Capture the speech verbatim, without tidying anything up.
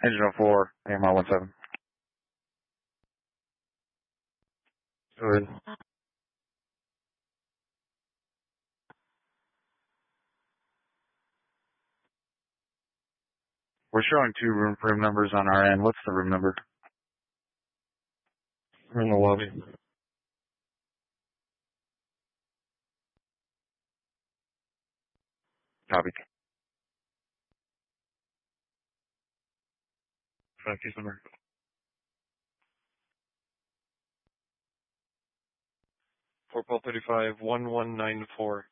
Engine oh four, A M R one seven. Go ahead. We're showing two room room numbers on our end. What's the room number? We're in the lobby. Copy. Five case number. Four Paul thirty-five one one nine four.